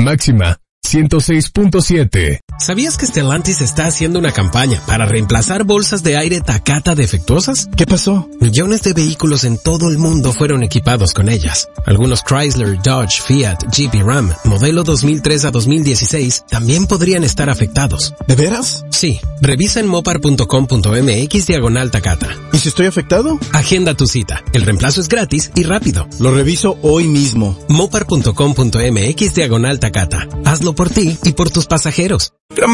Máxima 106.7. ¿Sabías que Stellantis está haciendo una campaña para reemplazar bolsas de aire Takata defectuosas? ¿Qué pasó? Millones de vehículos en todo el mundo fueron equipados con ellas. Algunos Chrysler, Dodge, Fiat, Jeep y Ram, modelo 2003 a 2016, también podrían estar afectados. ¿De veras? Sí. Revisa en mopar.com.mx/Takata. ¿Y si estoy afectado? Agenda tu cita. El reemplazo es gratis y rápido. Lo reviso hoy mismo. mopar.com.mx/Takata. Hazlo por ti y por tus pasajeros.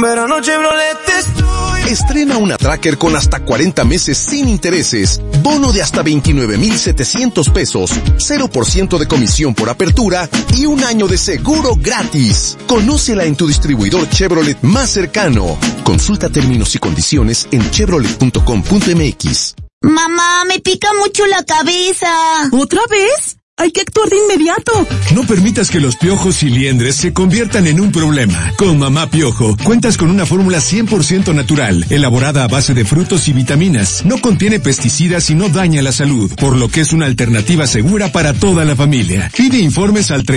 Estrena una Tracker con hasta 40 meses sin intereses, bono de hasta 29,700 pesos, 0% de comisión por apertura y un año de seguro gratis. Conócela en tu distribuidor Chevrolet más cercano. Consulta términos y condiciones en chevrolet.com.mx. Mamá, me pica mucho la cabeza. ¿Otra vez? Hay que actuar de inmediato. No permitas que los piojos y liendres se conviertan en un problema. Con Mamá Piojo, cuentas con una fórmula 100% natural, elaborada a base de frutos y vitaminas. No contiene pesticidas y no daña la salud, por lo que es una alternativa segura para toda la familia. Pide informes al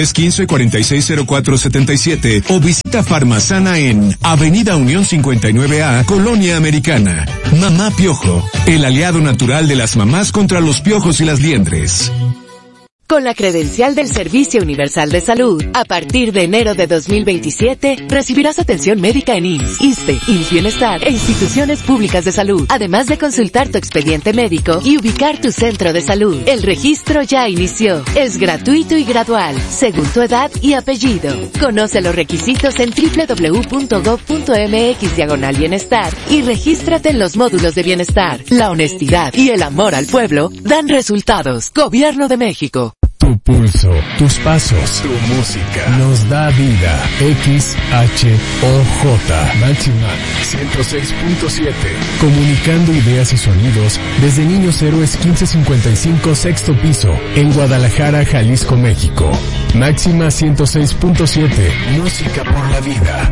3315-460477 o visita Farmasana en Avenida Unión 59A, Colonia Americana. Mamá Piojo, el aliado natural de las mamás contra los piojos y las liendres. Con la credencial del Servicio Universal de Salud, a partir de enero de 2027, recibirás atención médica en IMSS, ISSSTE, IMSS Bienestar e instituciones públicas de salud, además de consultar tu expediente médico y ubicar tu centro de salud. El registro ya inició. Es gratuito y gradual, según tu edad y apellido. Conoce los requisitos en www.gov.mx/bienestar y regístrate en los módulos de bienestar. La honestidad y el amor al pueblo dan resultados. Gobierno de México. Tu pulso, tus pasos, tu música nos da vida. XHOJ Máxima 106.7. Comunicando ideas y sonidos desde Niños Héroes 1555 sexto piso en Guadalajara, Jalisco, México. Máxima 106.7. Música por la vida.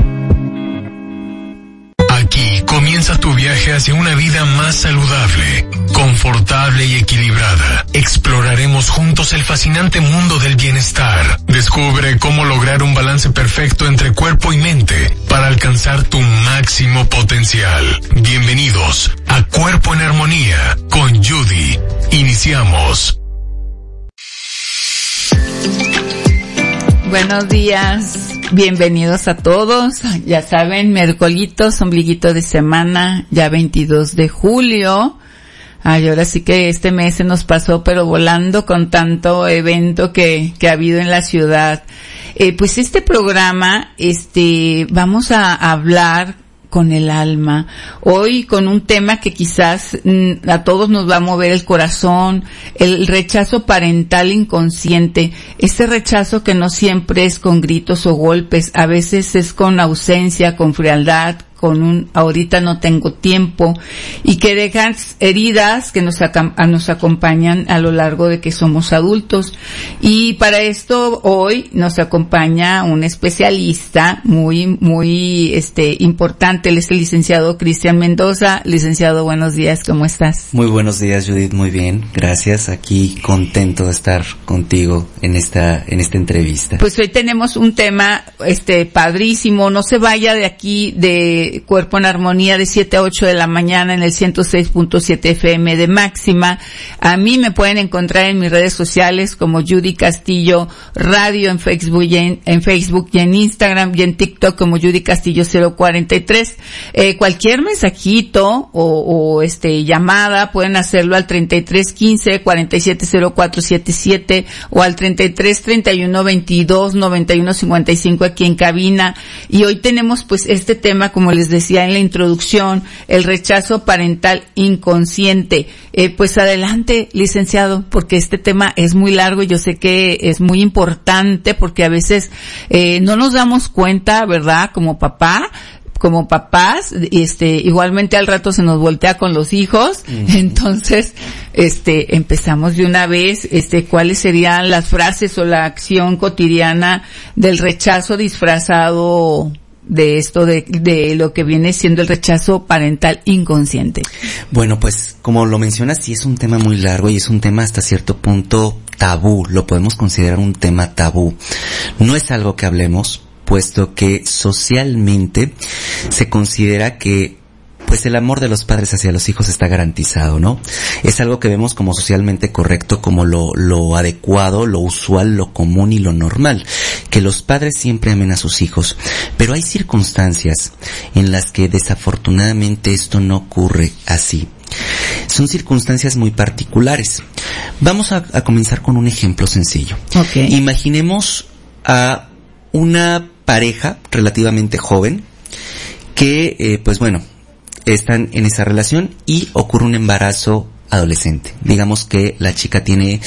Aquí comienza tu viaje hacia una vida más saludable, confortable y equilibrada. Exploraremos juntos el fascinante mundo del bienestar. Descubre cómo lograr un balance perfecto entre cuerpo y mente para alcanzar tu máximo potencial. Bienvenidos a Cuerpo en Armonía con Judy. Iniciamos. Buenos días. Bienvenidos a todos. Ya saben, miércolitos, ombliguito de semana, ya 22 de julio. Ay, ahora sí que este mes se nos pasó, pero volando con tanto evento que ha habido en la ciudad. Pues este programa, vamos a hablar con el alma. Hoy con un tema que quizás a todos nos va a mover el corazón, el rechazo parental inconsciente. Este rechazo que no siempre es con gritos o golpes, a veces es con ausencia, con frialdad, con un ahorita no tengo tiempo, y que dejan heridas que nos acompañan a lo largo de que somos adultos. Y para esto hoy nos acompaña un especialista muy importante. Él es el licenciado Cristian Mendoza. Licenciado, buenos días, ¿cómo estás? Muy buenos días, Judith, muy bien, gracias. Aquí contento de estar contigo en esta entrevista. Pues hoy tenemos un tema padrísimo. No se vaya de aquí de Cuerpo en Armonía de 7 a 8 de la mañana en el 106.7 FM de Máxima. A mí me pueden encontrar en mis redes sociales como Judy Castillo Radio en Facebook y en Instagram y en TikTok como Judy Castillo 043. Cualquier mensajito o llamada pueden hacerlo al 3315-470477 o al 3331-229155 aquí en cabina. Y hoy tenemos pues este tema, como les decía en la introducción, el rechazo parental inconsciente. Pues adelante, licenciado, porque este tema es muy largo y yo sé que es muy importante porque a veces no nos damos cuenta, ¿verdad? Como papás, igualmente al rato se nos voltea con los hijos. Entonces, empezamos de una vez, cuáles serían las frases o la acción cotidiana del rechazo disfrazado de esto, de lo que viene siendo el rechazo parental inconsciente. Bueno, pues, como lo mencionas, sí es un tema muy largo y es un tema hasta cierto punto tabú, lo podemos considerar un tema tabú. No es algo que hablemos, puesto que socialmente se considera que pues el amor de los padres hacia los hijos está garantizado, ¿no? Es algo que vemos como socialmente correcto, como lo adecuado, lo usual, lo común y lo normal, que los padres siempre amen a sus hijos. Pero hay circunstancias en las que desafortunadamente esto no ocurre así. Son circunstancias muy particulares. Vamos a comenzar con un ejemplo sencillo. Okay. Imaginemos a una pareja relativamente joven que, pues bueno, están en esa relación y ocurre un embarazo adolescente. Digamos que la chica tiene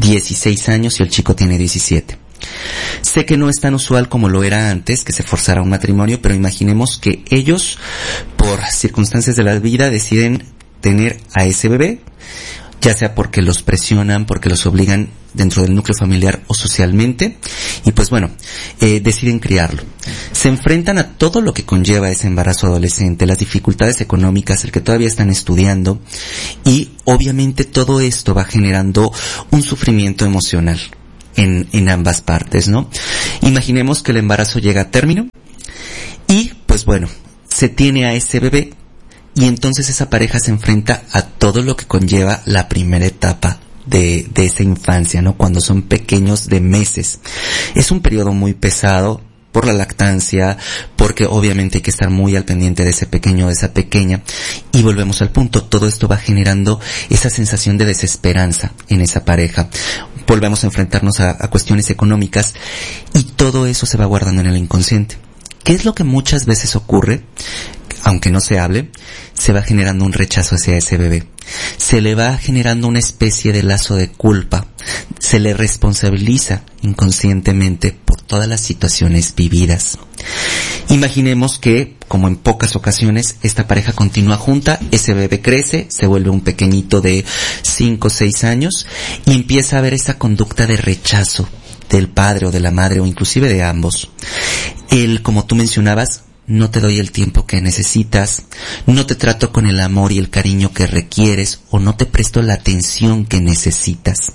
16 años y el chico tiene 17. Sé que no es tan usual como lo era antes, que se forzara un matrimonio, pero imaginemos que ellos, por circunstancias de la vida, deciden tener a ese bebé, ya sea porque los presionan, porque los obligan dentro del núcleo familiar o socialmente, y pues bueno, deciden criarlo. Se enfrentan a todo lo que conlleva ese embarazo adolescente, las dificultades económicas, el que todavía están estudiando, y obviamente todo esto va generando un sufrimiento emocional en ambas partes, ¿no? Imaginemos que el embarazo llega a término, y pues bueno, se tiene a ese bebé, y entonces esa pareja se enfrenta a todo lo que conlleva la primera etapa de esa infancia, ¿no? Cuando son pequeños de meses. Es un periodo muy pesado por la lactancia, porque obviamente hay que estar muy al pendiente de ese pequeño o de esa pequeña. Y volvemos al punto, todo esto va generando esa sensación de desesperanza en esa pareja. Volvemos a enfrentarnos a cuestiones económicas y todo eso se va guardando en el inconsciente. ¿Qué es lo que muchas veces ocurre? Aunque no se hable, se va generando un rechazo hacia ese bebé. Se le va generando una especie de lazo de culpa. Se le responsabiliza inconscientemente por todas las situaciones vividas. Imaginemos que, como en pocas ocasiones, esta pareja continúa junta, ese bebé crece, se vuelve un pequeñito de 5 o 6 años y empieza a ver esa conducta de rechazo del padre o de la madre o inclusive de ambos. Él, como tú mencionabas, no te doy el tiempo que necesitas, no te trato con el amor y el cariño que requieres o no te presto la atención que necesitas.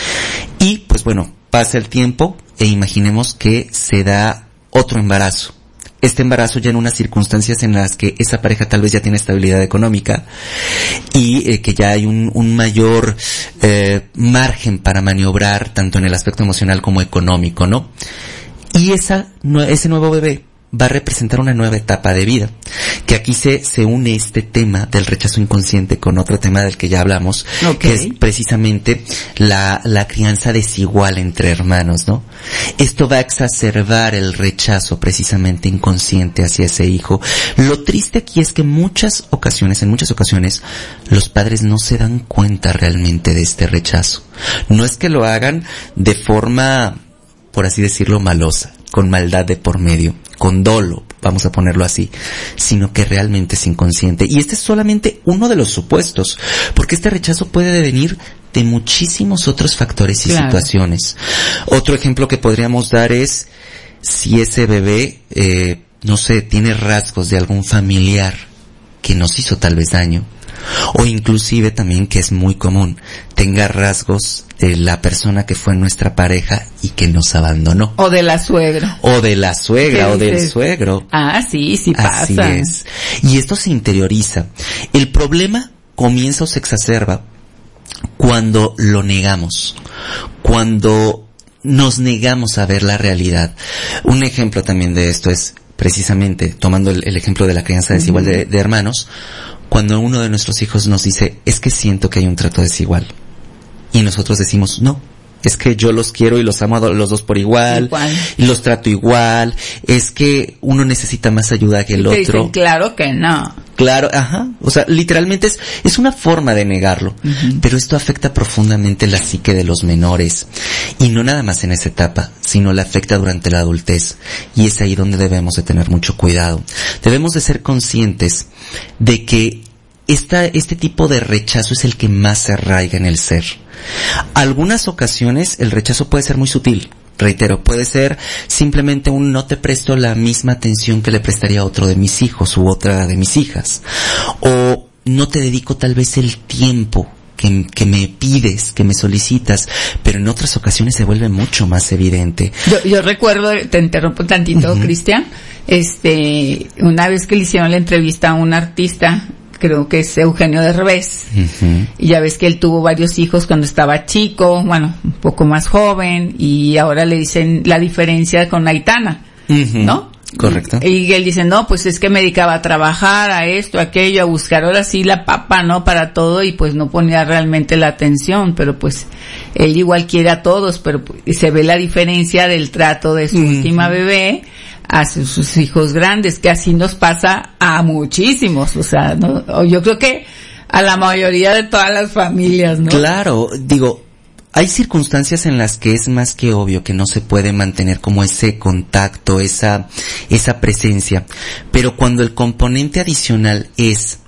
Y pues bueno, pasa el tiempo e imaginemos que se da otro embarazo. Este embarazo ya en unas circunstancias en las que esa pareja tal vez ya tiene estabilidad económica y que ya hay un mayor margen para maniobrar tanto en el aspecto emocional como económico, ¿no? Y ese nuevo bebé va a representar una nueva etapa de vida, que aquí se une este tema del rechazo inconsciente con otro tema del que ya hablamos, que es precisamente la crianza desigual entre hermanos, ¿no? Esto va a exacerbar el rechazo precisamente inconsciente hacia ese hijo. Lo triste aquí es que en muchas ocasiones, los padres no se dan cuenta realmente de este rechazo. No es que lo hagan de forma, por así decirlo, malosa, con maldad de por medio, con dolo, vamos a ponerlo así, sino que realmente es inconsciente. Y este es solamente uno de los supuestos, porque este rechazo puede venir de muchísimos otros factores y situaciones. Otro ejemplo que podríamos dar es si ese bebé, no sé, tiene rasgos de algún familiar que nos hizo tal vez daño, o inclusive también, que es muy común, tenga rasgos de la persona que fue nuestra pareja y que nos abandonó. O de la suegra. O de la suegra, o del suegro. Ah, sí, sí pasa. Así es. Y esto se interioriza. El problema comienza o se exacerba cuando lo negamos, cuando nos negamos a ver la realidad. Un ejemplo también de esto es precisamente, tomando el ejemplo de la crianza desigual de hermanos, cuando uno de nuestros hijos nos dice, es que siento que hay un trato desigual. Y nosotros decimos, no, es que yo los quiero y los amo a los dos por igual. Y los trato igual. Es que uno necesita más ayuda que el otro. Dicen, claro que no. Claro, ajá. O sea, literalmente es una forma de negarlo. Pero esto afecta profundamente la psique de los menores. Y no nada más en esa etapa, sino la afecta durante la adultez. Y es ahí donde debemos de tener mucho cuidado. Debemos de ser conscientes de que este tipo de rechazo es el que más se arraiga en el ser. Algunas ocasiones el rechazo puede ser muy sutil. Reitero, puede ser simplemente un no te presto la misma atención que le prestaría a otro de mis hijos u otra de mis hijas. O no te dedico tal vez el tiempo que me pides, que me solicitas, pero en otras ocasiones se vuelve mucho más evidente. Yo recuerdo, te interrumpo tantito, Cristian, una vez que le hicieron la entrevista a un artista, creo que es Eugenio Derbez, y ya ves que él tuvo varios hijos cuando estaba chico, bueno, un poco más joven, y ahora le dicen la diferencia con Aitana, ¿no? Correcto. Y él dice, no, pues es que me dedicaba a trabajar, a esto, a aquello, a buscar ahora sí la papa, ¿no? Para todo, y pues no ponía realmente la atención, pero pues él igual quiere a todos, pero se ve la diferencia del trato de su última bebé a sus hijos grandes, que así nos pasa a muchísimos, o sea, ¿no? Yo creo que a la mayoría de todas las familias, ¿no? Claro, digo, hay circunstancias en las que es más que obvio que no se puede mantener como ese contacto, esa presencia, pero cuando el componente adicional es,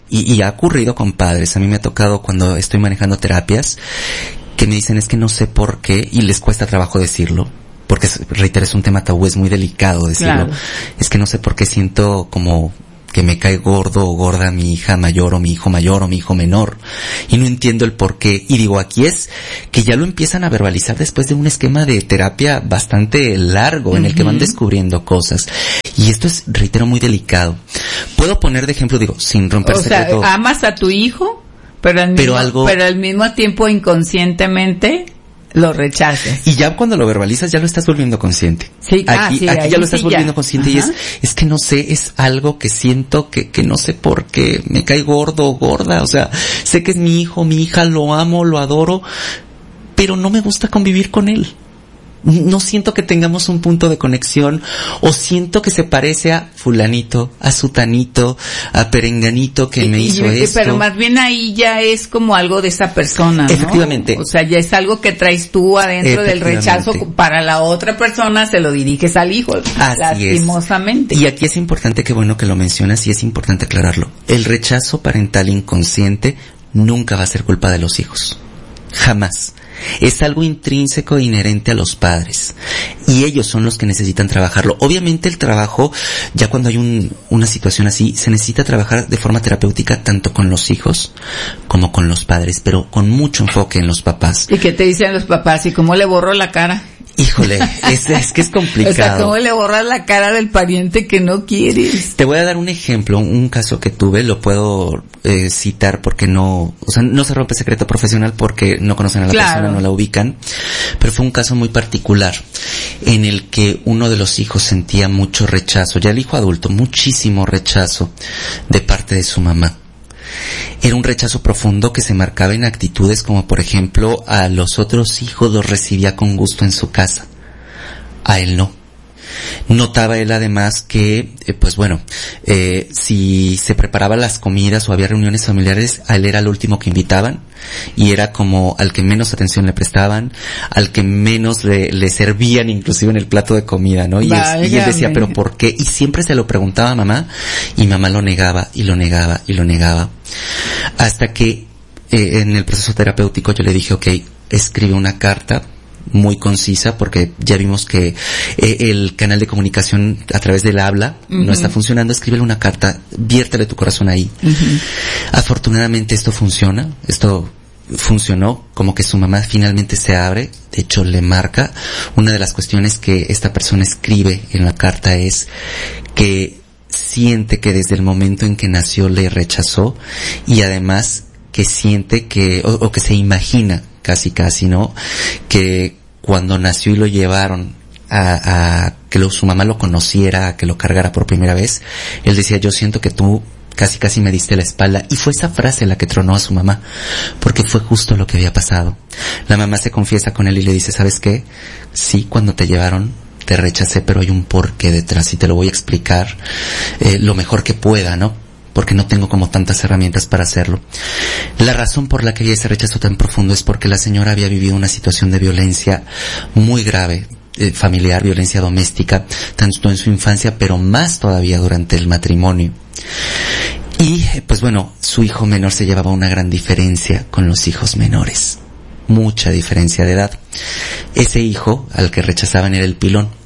y ha ocurrido con padres, a mí me ha tocado cuando estoy manejando terapias, que me dicen es que no sé por qué, y les cuesta trabajo decirlo, porque reitero, es un tema tabú, es muy delicado decirlo, claro. Es que no sé por qué siento como que me cae gordo o gorda mi hija mayor o mi hijo mayor o mi hijo menor, y no entiendo el por qué. Y digo, aquí es que ya lo empiezan a verbalizar después de un esquema de terapia bastante largo en el que van descubriendo cosas, y esto es, reitero, muy delicado. Puedo poner de ejemplo, digo, sin romper secreto. O sea, amas a tu hijo, pero al mismo tiempo inconscientemente lo rechazas. Y ya cuando lo verbalizas ya lo estás volviendo consciente. Sí, aquí ya lo estás volviendo consciente. Ajá. Y es que no sé, es algo que siento que no sé por qué me cae gordo o gorda, o sea, sé que es mi hijo, mi hija, lo amo, lo adoro, pero no me gusta convivir con él. No siento que tengamos un punto de conexión, o siento que se parece a fulanito, a sutanito, a perenganito que me hizo esto. Pero más bien ahí ya es como algo de esa persona, ¿no? Efectivamente. O sea, ya es algo que traes tú adentro del rechazo para la otra persona, se lo diriges al hijo. Así lastimosamente. Y aquí es importante, que bueno que lo mencionas, y es importante aclararlo. El rechazo parental inconsciente nunca va a ser culpa de los hijos. Jamás. Es algo intrínseco e inherente a los padres, y ellos son los que necesitan trabajarlo. Obviamente el trabajo, ya cuando hay una situación así, se necesita trabajar de forma terapéutica tanto con los hijos como con los padres, pero con mucho enfoque en los papás. ¿Y qué te dicen los papás? ¿Y cómo le borro la cara? Híjole, es que es complicado. O sea, ¿cómo le borras la cara del pariente que no quieres? Te voy a dar un ejemplo, un caso que tuve, lo puedo citar porque no se rompe secreto profesional porque no conocen a la persona, no la ubican, pero fue un caso muy particular en el que uno de los hijos sentía mucho rechazo, ya el hijo adulto, muchísimo rechazo de parte de su mamá. Era un rechazo profundo que se marcaba en actitudes como, por ejemplo, a los otros hijos los recibía con gusto en su casa, a él no. Notaba él además que, si se preparaban las comidas o había reuniones familiares, a él era el último que invitaban, y era como al que menos atención le prestaban, al que menos le servían inclusive en el plato de comida, ¿no? Y él decía, ¿pero por qué? Y siempre se lo preguntaba a mamá, y mamá lo negaba, y lo negaba, y lo negaba. Hasta que en el proceso terapéutico yo le dije, okay, escribe una carta muy concisa, porque ya vimos que el canal de comunicación a través del habla no está funcionando. Escríbele una carta, viértele tu corazón ahí. Afortunadamente esto funcionó, como que su mamá finalmente se abre. De hecho, le marca. Una de las cuestiones que esta persona escribe en la carta es que siente que desde el momento en que nació le rechazó, y además que siente que, o que se imagina casi, ¿no? Que cuando nació y lo llevaron a que su mamá lo conociera, a que lo cargara por primera vez, él decía, yo siento que tú casi me diste la espalda. Y fue esa frase la que tronó a su mamá, porque fue justo lo que había pasado. La mamá se confiesa con él y le dice, ¿sabes qué? Sí, cuando te llevaron te rechacé, pero hay un porqué detrás y te lo voy a explicar lo mejor que pueda, ¿no? Porque no tengo como tantas herramientas para hacerlo. La razón por la que había ese rechazo tan profundo es porque la señora había vivido una situación de violencia muy grave, familiar, violencia doméstica, tanto en su infancia, pero más todavía durante el matrimonio. Y, su hijo menor se llevaba una gran diferencia con los hijos menores. Mucha diferencia de edad. Ese hijo al que rechazaban era el pilón.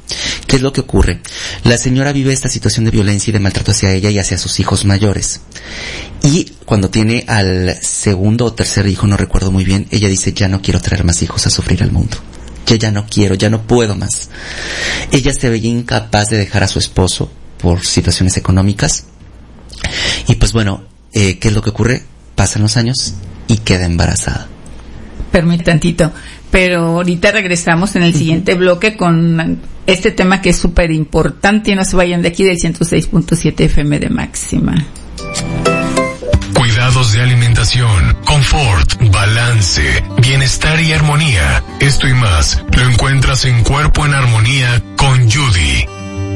¿Qué es lo que ocurre? La señora vive esta situación de violencia y de maltrato hacia ella y hacia sus hijos mayores. Y cuando tiene al segundo o tercer hijo, no recuerdo muy bien, ella dice, ya no quiero traer más hijos a sufrir al mundo. Yo ya no quiero, ya no puedo más. Ella se veía incapaz de dejar a su esposo por situaciones económicas. Y pues bueno, ¿qué es lo que ocurre? Pasan los años y queda embarazada. Permítame tantito, pero ahorita regresamos en el siguiente bloque con este tema que es súper importante y no se vayan de aquí del 106.7 FM de Máxima. Cuidados de alimentación, confort, balance, bienestar y armonía. Esto y más lo encuentras en Cuerpo en Armonía con Judy.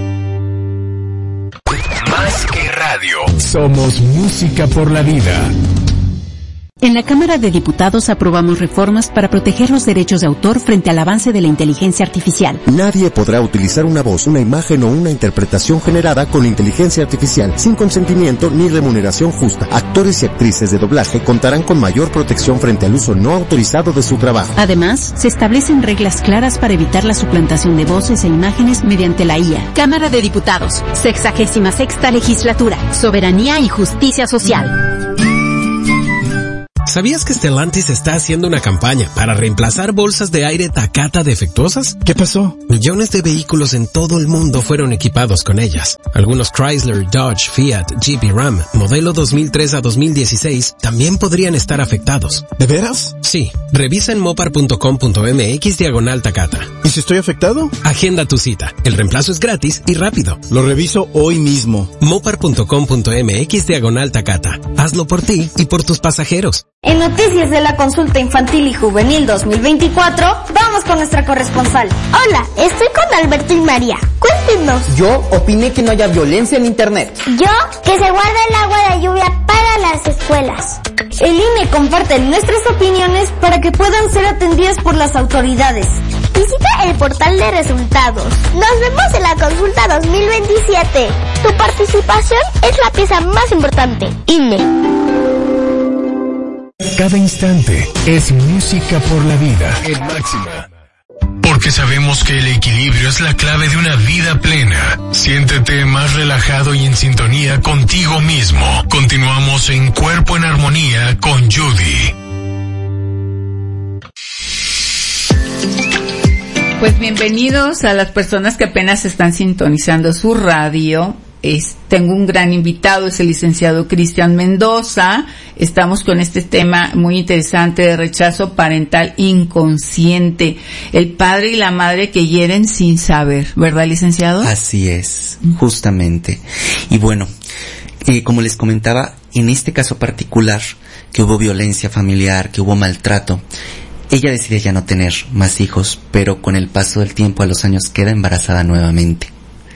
Más que radio. Somos música por la vida. En la Cámara de Diputados aprobamos reformas para proteger los derechos de autor frente al avance de la inteligencia artificial. Nadie podrá utilizar una voz, una imagen o una interpretación generada con inteligencia artificial sin consentimiento ni remuneración justa. Actores y actrices de doblaje contarán con mayor protección frente al uso no autorizado de su trabajo. Además, se establecen reglas claras para evitar la suplantación de voces e imágenes mediante la IA. Cámara de Diputados, 66ª Legislatura, Soberanía y Justicia Social. ¿Sabías que Stellantis está haciendo una campaña para reemplazar bolsas de aire Takata defectuosas? ¿Qué pasó? Millones de vehículos en todo el mundo fueron equipados con ellas. Algunos Chrysler, Dodge, Fiat, Jeep y Ram, modelo 2003 a 2016, también podrían estar afectados. ¿De veras? Sí. Revisa en mopar.com.mx/Takata. ¿Y si estoy afectado? Agenda tu cita. El reemplazo es gratis y rápido. Lo reviso hoy mismo. mopar.com.mx/Takata. Hazlo por ti y por tus pasajeros. En Noticias de la Consulta Infantil y Juvenil 2024, vamos con nuestra corresponsal. Hola, estoy con Alberto y María. Cuéntenos. Yo opiné que no haya violencia en Internet. Yo, que se guarde el agua de lluvia para las escuelas. El INE comparte nuestras opiniones para que puedan ser atendidas por las autoridades. Visita el portal de resultados. Nos vemos en la consulta 2027. Tu participación es la pieza más importante. INE. Cada instante es música por la vida. En Máxima. Porque sabemos que el equilibrio es la clave de una vida plena. Siéntete más relajado y en sintonía contigo mismo. Continuamos en Cuerpo en Armonía con Judy. Pues bienvenidos a las personas que apenas están sintonizando su radio. Tengo un gran invitado, es el licenciado Cristian Mendoza. Estamos con este tema muy interesante de rechazo parental inconsciente. El padre y la madre que hieren sin saber, ¿verdad, licenciado? Así es, justamente. Y bueno, como les comentaba, en este caso particular, que hubo violencia familiar, que hubo maltrato, ella decide ya no tener más hijos, pero con el paso del tiempo, a los años, queda embarazada nuevamente.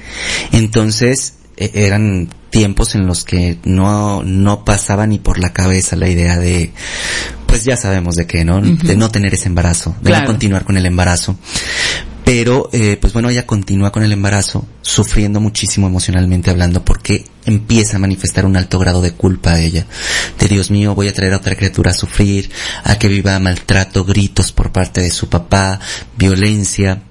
Entonces, eran tiempos en los que no pasaba ni por la cabeza la idea de, pues ya sabemos de qué, ¿no? Uh-huh. De no tener ese embarazo, de no continuar con el embarazo. Pero, pues bueno, ella continúa con el embarazo, sufriendo muchísimo emocionalmente hablando, porque empieza a manifestar un alto grado de culpa a ella. De Dios mío, voy a traer a otra criatura a sufrir, a que viva maltrato, gritos por parte de su papá, violencia.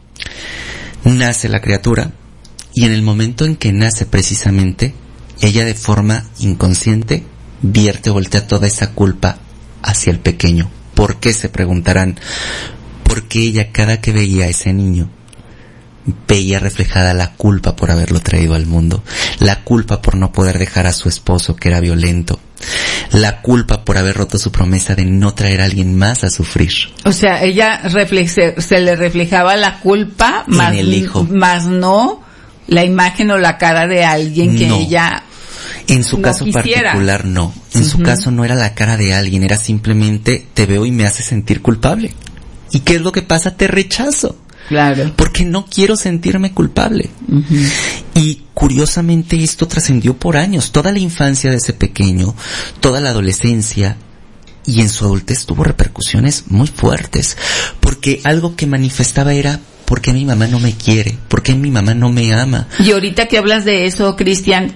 Nace la criatura. Y en el momento en que nace precisamente, ella de forma inconsciente voltea toda esa culpa hacia el pequeño. ¿Por qué? Se preguntarán. Porque ella cada que veía a ese niño, veía reflejada la culpa por haberlo traído al mundo, la culpa por no poder dejar a su esposo que era violento, la culpa por haber roto su promesa de no traer a alguien más a sufrir. O sea, ella se le reflejaba la culpa más, en el hijo, más no la imagen o la cara de alguien que ella en su caso quisiera. Particular no. En su caso no era la cara de alguien, era simplemente te veo y me hace sentir culpable. ¿Y qué es lo que pasa? Te rechazo. Claro. Porque no quiero sentirme culpable. Uh-huh. Y curiosamente esto trascendió por años, toda la infancia de ese pequeño, toda la adolescencia, y en su adultez tuvo repercusiones muy fuertes, porque algo que manifestaba era: ¿por qué mi mamá no me quiere? ¿Por qué mi mamá no me ama? Y ahorita que hablas de eso, Cristian,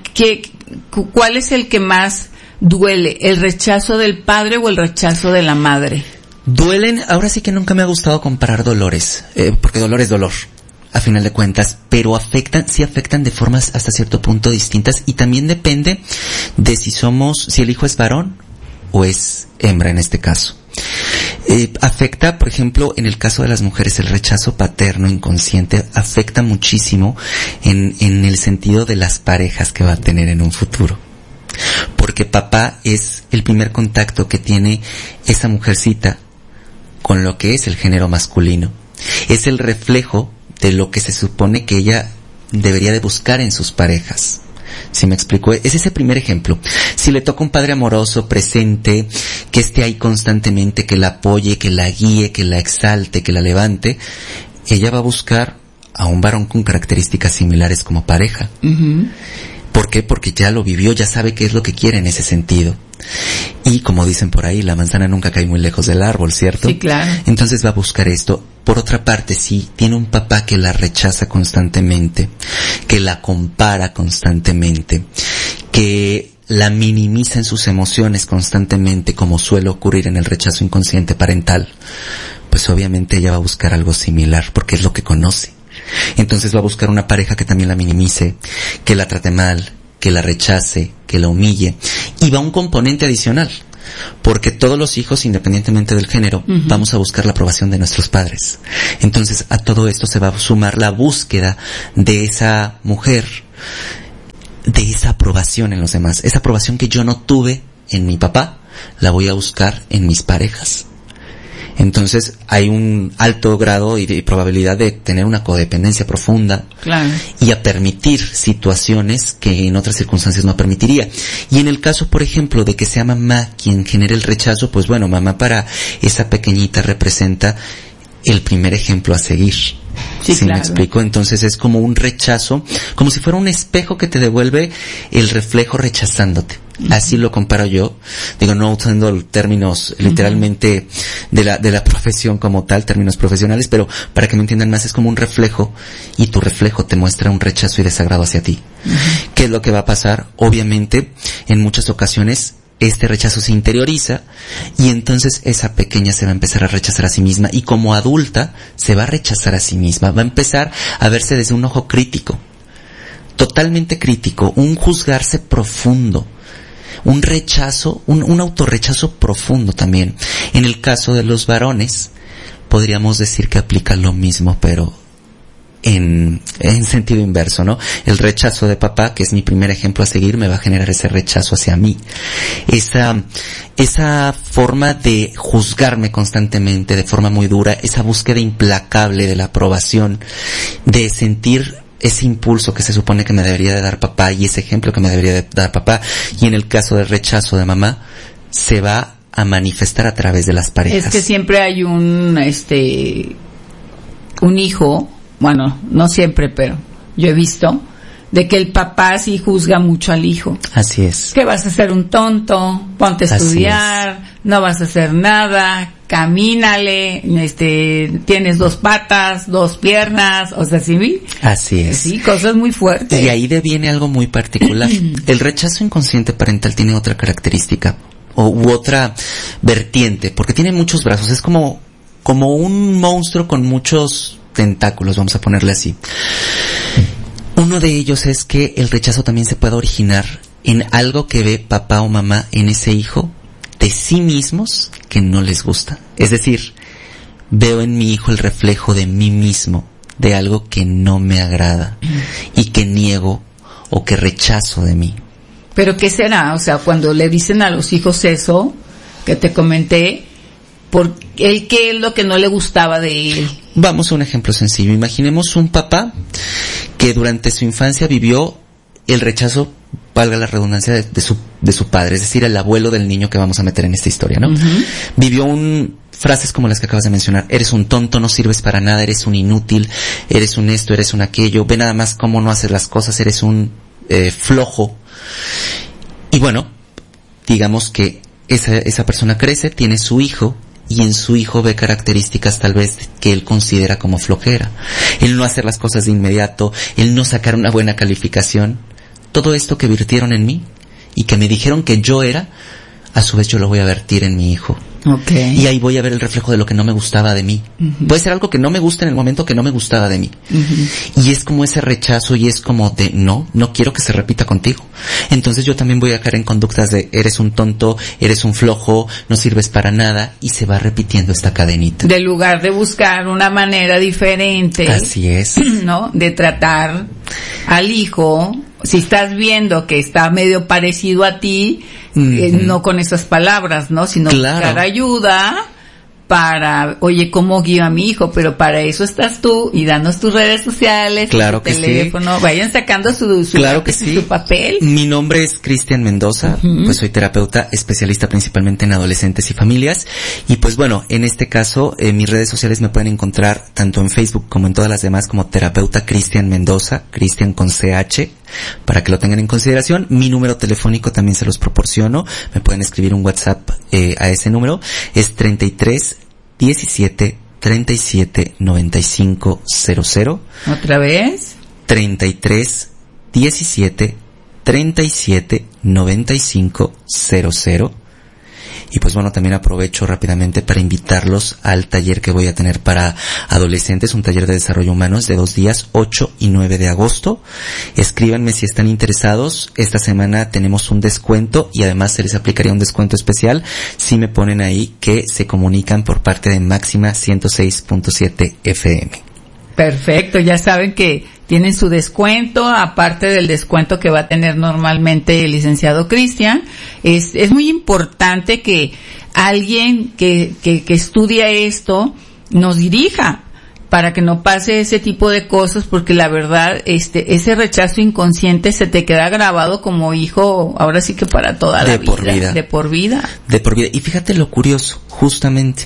¿cuál es el que más duele? ¿El rechazo del padre o el rechazo de la madre? Duelen, ahora sí que nunca me ha gustado comparar dolores, porque dolor es dolor. a final de cuentas, pero sí afectan de formas hasta cierto punto distintas, y también depende de si el hijo es varón o es hembra en este caso. Afecta, por ejemplo, en el caso de las mujeres, el rechazo paterno inconsciente afecta muchísimo en el sentido de las parejas que va a tener en un futuro. Porque papá es el primer contacto que tiene esa mujercita con lo que es el género masculino. Es el reflejo de lo que se supone que ella debería de buscar en sus parejas. ¿Sí me explico? Es ese primer ejemplo. Si le toca un padre amoroso, presente, que esté ahí constantemente, que la apoye, que la guíe, que la exalte, que la levante, ella va a buscar a un varón con características similares como pareja. Uh-huh. ¿Por qué? Porque ya lo vivió, ya sabe qué es lo que quiere en ese sentido. Y como dicen por ahí, la manzana nunca cae muy lejos del árbol, ¿cierto? Sí, claro. Entonces va a buscar esto. Por otra parte, si tiene un papá que la rechaza constantemente, que la compara constantemente, que la minimiza en sus emociones constantemente, como suele ocurrir en el rechazo inconsciente parental, pues obviamente ella va a buscar algo similar, porque es lo que conoce. Entonces va a buscar una pareja que también la minimice, que la trate mal, que la rechace, que la humille. Y va un componente adicional, porque todos los hijos, independientemente del género, uh-huh, vamos a buscar la aprobación de nuestros padres. Entonces a todo esto se va a sumar la búsqueda de esa mujer, de esa aprobación en los demás. Esa aprobación que yo no tuve en mi papá, la voy a buscar en mis parejas. Entonces hay un alto grado y probabilidad de tener una codependencia profunda, claro, y a permitir situaciones que en otras circunstancias no permitiría. Y en el caso, por ejemplo, de que sea mamá quien genere el rechazo, pues bueno, mamá para esa pequeñita representa el primer ejemplo a seguir. Sí, ¿sí, claro, me explico? Entonces es como un rechazo, como si fuera un espejo que te devuelve el reflejo rechazándote. Así lo comparo yo. Digo, no usando términos literalmente de la profesión como tal, términos profesionales, pero para que me entiendan más, es como un reflejo, y tu reflejo te muestra un rechazo y desagrado hacia ti. ¿Qué es lo que va a pasar? Obviamente, en muchas ocasiones, este rechazo se interioriza, y entonces esa pequeña se va a empezar a rechazar a sí misma, y como adulta se va a rechazar a sí misma, va a empezar a verse desde un ojo crítico, totalmente crítico, un juzgarse profundo, un rechazo, un autorrechazo profundo también. En el caso de los varones, podríamos decir que aplica lo mismo, pero en sentido inverso, ¿no? El rechazo de papá, que es mi primer ejemplo a seguir, me va a generar ese rechazo hacia mí. Esa forma de juzgarme constantemente de forma muy dura, esa búsqueda implacable de la aprobación, de sentir ese impulso que se supone que me debería de dar papá, y ese ejemplo que me debería de dar papá, y en el caso del rechazo de mamá, se va a manifestar a través de las parejas. Es que siempre hay un hijo, bueno, no siempre, pero yo he visto, de que el papá sí juzga mucho al hijo. Así es. Que vas a ser un tonto, ponte a estudiar, no vas a hacer nada, camínale, tienes 2 patas, 2 piernas, o sea, ¿sí? Así es. Sí, cosas muy fuertes. Y ahí deviene algo muy particular. El rechazo inconsciente parental tiene otra característica, u otra vertiente, porque tiene muchos brazos, es como un monstruo con muchos tentáculos, vamos a ponerle así. Uno de ellos es que el rechazo también se puede originar en algo que ve papá o mamá en ese hijo de sí mismos que no les gusta. Es decir, veo en mi hijo el reflejo de mí mismo, de algo que no me agrada y que niego o que rechazo de mí. ¿Pero qué será? O sea, cuando le dicen a los hijos eso que te comenté, ¿por él qué es lo que no le gustaba de él? Vamos a un ejemplo sencillo. Imaginemos un papá que durante su infancia vivió el rechazo, valga la redundancia, de su padre, es decir, el abuelo del niño que vamos a meter en esta historia, ¿no? Uh-huh. Vivió frases como las que acabas de mencionar: eres un tonto, no sirves para nada, eres un inútil, eres un esto, eres un aquello, ve nada más cómo no haces las cosas, eres un flojo. Y bueno, digamos que esa persona crece, tiene su hijo, y en su hijo ve características tal vez que él considera como flojera, el no hacer las cosas de inmediato, el no sacar una buena calificación. Todo esto que virtieron en mí y que me dijeron que yo era, a su vez yo lo voy a vertir en mi hijo. Okay. Y ahí voy a ver el reflejo de lo que no me gustaba de mí. Puede ser algo que no me gusta en el momento que no me gustaba de mí. Y es como ese rechazo y es como de no quiero que se repita contigo. Entonces yo también voy a caer en conductas de eres un tonto, eres un flojo, no sirves para nada, y se va repitiendo esta cadenita. De lugar de buscar una manera diferente. Así es. ¿No? De tratar al hijo, si estás viendo que está medio parecido a ti, no con esas palabras, ¿no? Sino buscar ayuda para, oye, ¿cómo guío a mi hijo? Pero para eso estás tú, y danos tus redes sociales, tu teléfono, vayan sacando su papel. Mi nombre es Cristian Mendoza, pues soy terapeuta especialista principalmente en adolescentes y familias, y pues bueno, en este caso, mis redes sociales me pueden encontrar tanto en Facebook como en todas las demás como terapeuta Cristian Mendoza, Cristian con CH, para que lo tengan en consideración. Mi número telefónico también se los proporciono, me pueden escribir un WhatsApp a ese número, es 33 17 37 95 00. ¿Otra vez? 33 17 37 95 00. Y pues bueno, también aprovecho rápidamente para invitarlos al taller que voy a tener para adolescentes, un taller de desarrollo humano de 2 días, 8 y 9 de agosto. Escríbanme si están interesados. Esta semana tenemos un descuento y además se les aplicaría un descuento especial si me ponen ahí que se comunican por parte de Máxima 106.7 FM. Perfecto, ya saben que tienen su descuento, aparte del descuento que va a tener normalmente el licenciado Cristian. Es muy importante que alguien que estudia esto nos dirija para que no pase ese tipo de cosas, porque la verdad, ese rechazo inconsciente se te queda grabado como hijo, ahora sí que para toda la vida. De por vida. Y fíjate lo curioso, justamente.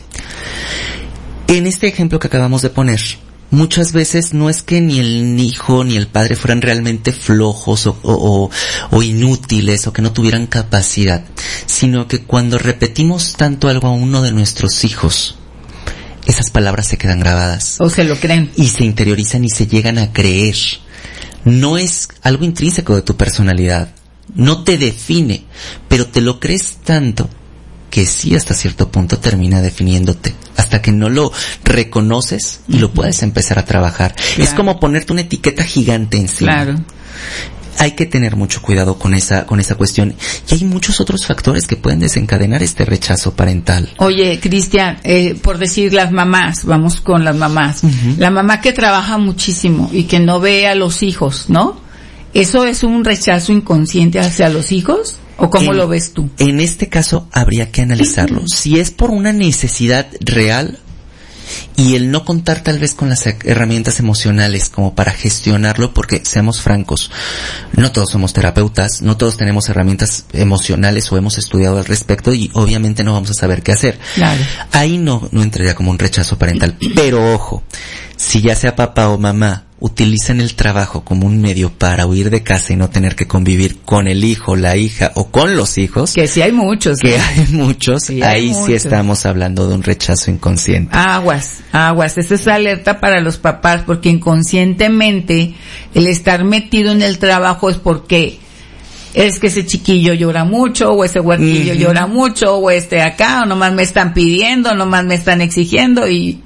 En este ejemplo que acabamos de poner, muchas veces no es que ni el hijo ni el padre fueran realmente flojos o inútiles o que no tuvieran capacidad, sino que cuando repetimos tanto algo a uno de nuestros hijos, esas palabras se quedan grabadas. O se lo creen. Y se interiorizan y se llegan a creer. No es algo intrínseco de tu personalidad, no te define, pero te lo crees tanto que sí, hasta cierto punto termina definiéndote, hasta que no lo reconoces y lo puedes empezar a trabajar. Claro. Es como ponerte una etiqueta gigante encima. Claro. Hay que tener mucho cuidado con esa cuestión. Y hay muchos otros factores que pueden desencadenar este rechazo parental. Oye, Cristian, por decir las mamás, vamos con las mamás. La mamá que trabaja muchísimo y que no ve a los hijos, ¿no? ¿Eso es un rechazo inconsciente hacia los hijos? ¿O cómo lo ves tú? En este caso habría que analizarlo. Si es por una necesidad real y el no contar tal vez con las herramientas emocionales como para gestionarlo, porque seamos francos, no todos somos terapeutas, no todos tenemos herramientas emocionales o hemos estudiado al respecto y obviamente no vamos a saber qué hacer. Claro. Ahí no entraría como un rechazo parental. Pero ojo, si ya sea papá o mamá utilizan el trabajo como un medio para huir de casa y no tener que convivir con el hijo, la hija o con los hijos. Que sí hay muchos. Que hay muchos. Sí, ahí sí estamos hablando de un rechazo inconsciente. Aguas. Esa es alerta para los papás, porque inconscientemente el estar metido en el trabajo es porque es que ese chiquillo llora mucho, o ese huerquillo llora mucho, o acá, o nomás me están pidiendo, nomás me están exigiendo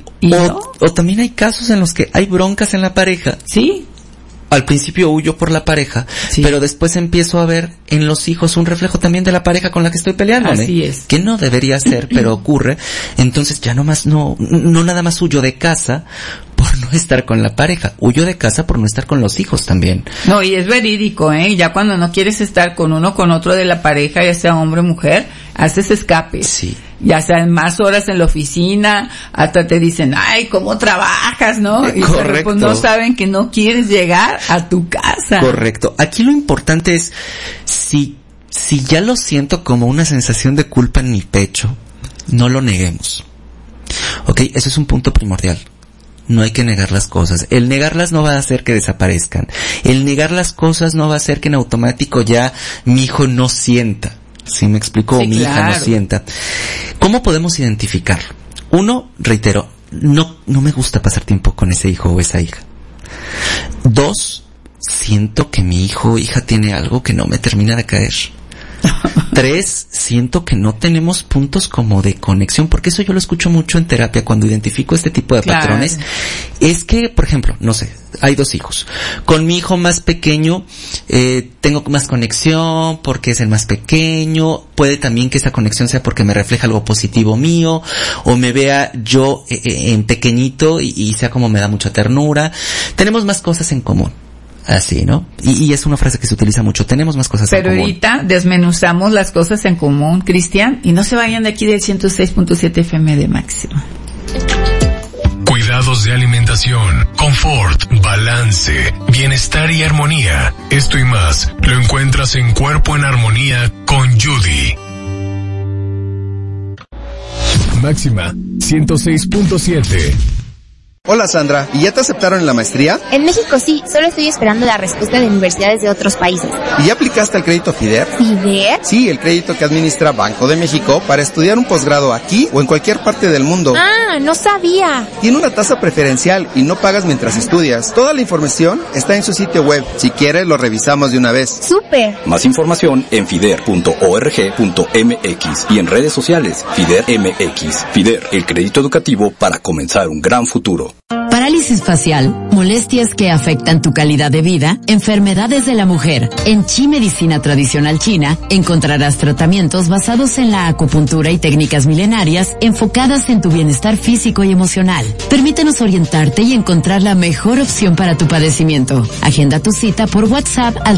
o también hay casos en los que hay broncas en la pareja. Sí. Al principio huyo por la pareja, pero después empiezo a ver en los hijos un reflejo también de la pareja con la que estoy peleándome. Así es. Que no debería ser, pero ocurre. Entonces ya no nada más huyo de casa por no estar con la pareja, huyo de casa por no estar con los hijos también. No, y es verídico, ya cuando no quieres estar con uno con otro de la pareja, ya sea hombre o mujer, haces escape. Sí. Ya sean más horas en la oficina, hasta te dicen, ay, ¿cómo trabajas, no? Y correcto. Pues no saben que no quieres llegar a tu casa. Correcto. Aquí lo importante es, si ya lo siento como una sensación de culpa en mi pecho, no lo neguemos. ¿Ok? Eso es un punto primordial. No hay que negar las cosas. El negarlas no va a hacer que desaparezcan. El negar las cosas no va a hacer que en automático ya mi hijo no sienta. ¿Sí me explico? Sí, mi hija no sienta. ¿Cómo podemos identificarlo? Uno, reitero, no me gusta pasar tiempo con ese hijo o esa hija. Dos, siento que mi hijo o hija tiene algo que no me termina de caer. 3, siento que no tenemos puntos como de conexión, porque eso yo lo escucho mucho en terapia cuando identifico este tipo de patrones. Es que, por ejemplo, no sé, hay 2 hijos. Con mi hijo más pequeño tengo más conexión porque es el más pequeño. Puede también que esa conexión sea porque me refleja algo positivo mío, o me vea yo en pequeñito y sea como me da mucha ternura. Tenemos más cosas en común. Así, ¿no? Y es una frase que se utiliza mucho. Tenemos más cosas en común. Pero ahorita desmenuzamos las cosas en común, Cristian, y no se vayan de aquí del 106.7 FM de Máxima. Cuidados de alimentación, confort, balance, bienestar y armonía. Esto y más lo encuentras en Cuerpo en Armonía con Judy. Máxima 106.7. Hola Sandra, ¿y ya te aceptaron en la maestría? En México sí, solo estoy esperando la respuesta de universidades de otros países. ¿Y ya aplicaste al crédito FIDER? ¿FIDER? Sí, el crédito que administra Banco de México para estudiar un posgrado aquí o en cualquier parte del mundo. Ah, no sabía. Tiene una tasa preferencial y no pagas mientras estudias. Toda la información está en su sitio web. Si quieres, lo revisamos de una vez. ¡Súper! Más información en fider.org.mx y en redes sociales FIDER MX. FIDER, el crédito educativo para comenzar un gran futuro. Parálisis facial, molestias que afectan tu calidad de vida, enfermedades de la mujer. En Chi Medicina Tradicional China encontrarás tratamientos basados en la acupuntura y técnicas milenarias enfocadas en tu bienestar físico y emocional. Permítenos orientarte y encontrar la mejor opción para tu padecimiento. Agenda tu cita por WhatsApp al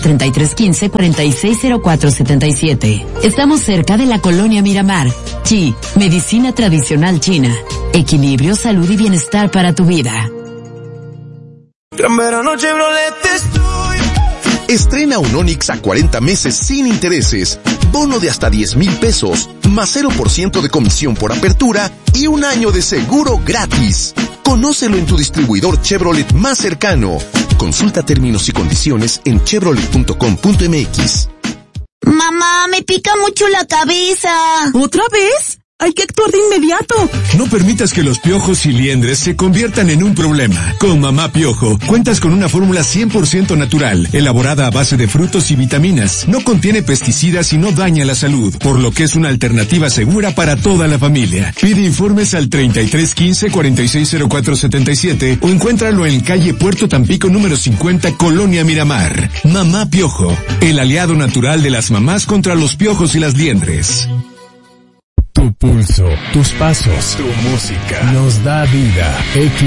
3315-460477. Estamos cerca de la Colonia Miramar. Chi Medicina Tradicional China. Equilibrio, salud y bienestar para tu vida. Gran verano Chevrolet estoy. Estrena un Onix a 40 meses sin intereses, bono de hasta 10,000 pesos, más 0% de comisión por apertura y un año de seguro gratis. Conócelo en tu distribuidor Chevrolet más cercano. Consulta términos y condiciones en chevrolet.com.mx. Mamá, me pica mucho la cabeza. ¿Otra vez? Hay que actuar de inmediato. No permitas que los piojos y liendres se conviertan en un problema. Con Mamá Piojo, cuentas con una fórmula 100% natural, elaborada a base de frutos y vitaminas. No contiene pesticidas y no daña la salud, por lo que es una alternativa segura para toda la familia. Pide informes al 3315-460477 o encuéntralo en calle Puerto Tampico número 50, Colonia Miramar. Mamá Piojo, el aliado natural de las mamás contra los piojos y las liendres. Tu pulso, tus pasos, tu música nos da vida.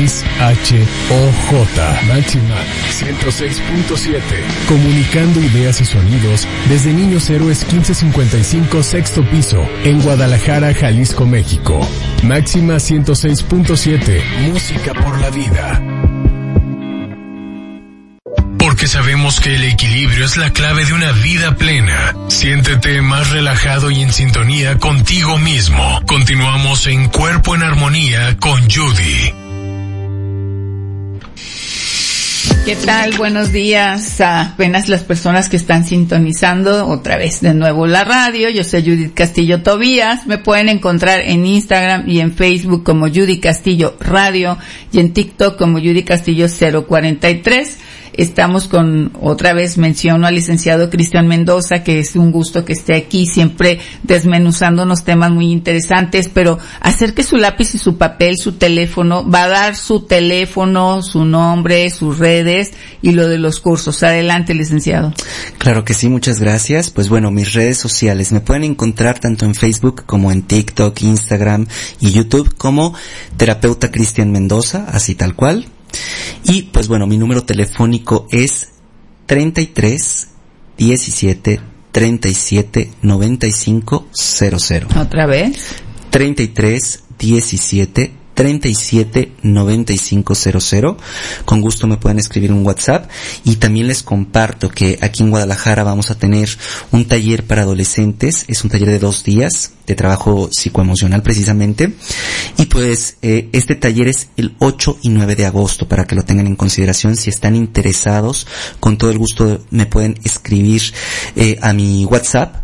XHOJ Máxima 106.7. Comunicando ideas y sonidos desde Niños Héroes 1555 sexto piso en Guadalajara, Jalisco, México. Máxima 106.7. Música por la vida. Porque sabemos que el equilibrio es la clave de una vida plena. Siéntete más relajado y en sintonía contigo mismo. Continuamos en Cuerpo en Armonía con Judy. ¿Qué tal? Buenos días a apenas las personas que están sintonizando otra vez de nuevo la radio. Yo soy Judith Castillo Tobías. Me pueden encontrar en Instagram y en Facebook como Judy Castillo Radio y en TikTok como Judy Castillo 043. Estamos con, otra vez menciono al licenciado Cristian Mendoza, que es un gusto que esté aquí, siempre desmenuzando unos temas muy interesantes, pero acerque su lápiz y su papel, su teléfono, va a dar su teléfono, su nombre, sus redes y lo de los cursos. Adelante, licenciado. Claro que sí, muchas gracias. Pues bueno, mis redes sociales me pueden encontrar tanto en Facebook como en TikTok, Instagram y YouTube como Terapeuta Cristian Mendoza, así tal cual. Y pues bueno, mi número telefónico es 33 17 37 95 00. ¿Otra vez? 33 17 37 95 00. Con gusto me pueden escribir un WhatsApp. Y también les comparto que aquí en Guadalajara vamos a tener un taller para adolescentes. Es un taller de 2 días de trabajo psicoemocional precisamente. Y pues este taller es el 8 y 9 de agosto para que lo tengan en consideración. Si están interesados, con todo el gusto me pueden escribir a mi WhatsApp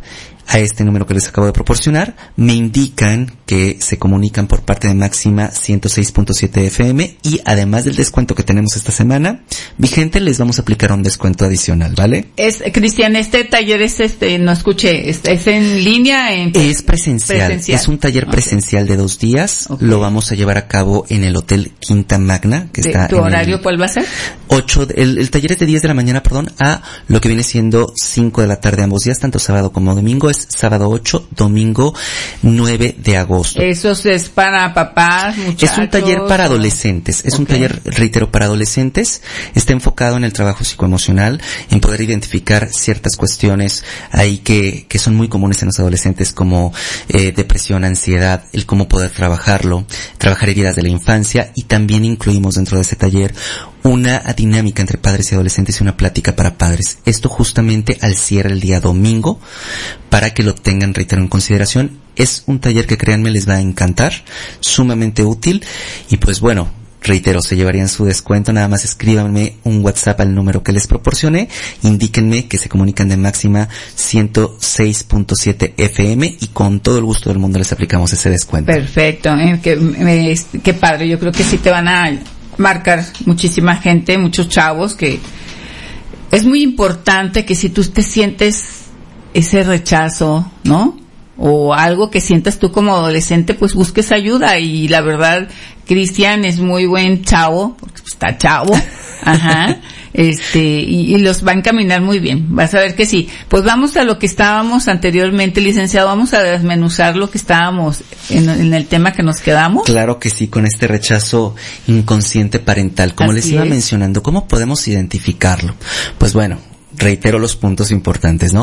a este número que les acabo de proporcionar, me indican que se comunican por parte de Máxima 106.7 FM y además del descuento que tenemos esta semana vigente, les vamos a aplicar un descuento adicional, ¿vale? Cristian, este taller no escuché, ¿es en línea? Es presencial. Es un taller presencial de 2 días. Okay. Lo vamos a llevar a cabo en el Hotel Quinta Magna, que está ¿Tu horario cuál va a ser? El taller es de 10 de la mañana, a lo que viene siendo 5 de la tarde ambos días, tanto sábado como domingo. Es sábado 8, domingo 9 de agosto. ¿Eso es para papás, muchachos? Es un taller para adolescentes. Es un taller, reitero, para adolescentes. Está enfocado en el trabajo psicoemocional, en poder identificar ciertas cuestiones ahí que son muy comunes en los adolescentes, como depresión, ansiedad, el cómo poder trabajarlo, trabajar heridas de la infancia, y también incluimos dentro de ese taller una dinámica entre padres y adolescentes y una plática para padres. Esto justamente al cierre el día domingo, para que lo tengan, reitero, en consideración. Es un taller que, créanme, les va a encantar, sumamente útil, y pues bueno, reitero, se llevarían su descuento. Nada más escríbanme un WhatsApp al número que les proporcioné, indíquenme que se comunican de Máxima 106.7 FM y con todo el gusto del mundo les aplicamos ese descuento. Perfecto, qué padre. Yo creo que sí te van a marcar muchísima gente, muchos chavos, que es muy importante que si tú te sientes ese rechazo, ¿no? O algo que sientas tú como adolescente, pues busques ayuda. Y la verdad, Cristian es muy buen chavo, porque está chavo, ajá, y los va a encaminar muy bien. Vas a ver que sí. Pues vamos a lo que estábamos anteriormente, licenciado. Vamos a desmenuzar lo que estábamos en el tema que nos quedamos. Claro que sí, con este rechazo inconsciente parental. Como les iba mencionando, ¿cómo podemos identificarlo? Pues bueno, reitero los puntos importantes, ¿no?